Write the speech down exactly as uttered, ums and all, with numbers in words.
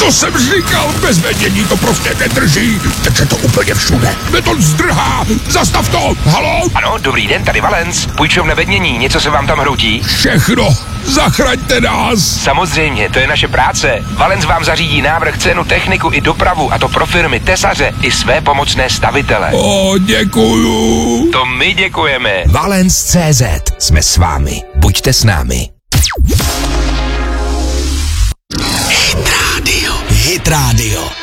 To jsem říkal, bez vedení to prostě nedrží. Takže to úplně všude. Beton zdrhá. Zastav to. Haló? Ano, dobrý den, tady Valens. Půjčovna vednění, něco se vám tam hroutí? Všechno. Zachraňte nás. Samozřejmě, to je naše práce. Valens vám zařídí návrh, cenu, techniku i dopravu, a to pro firmy, tesaře i své pomocné stavitele. O, děkuju. To my děkujeme. Valens tečka cé zet. Jsme s vámi. Buďte s námi. Hit Radio. Hit Radio.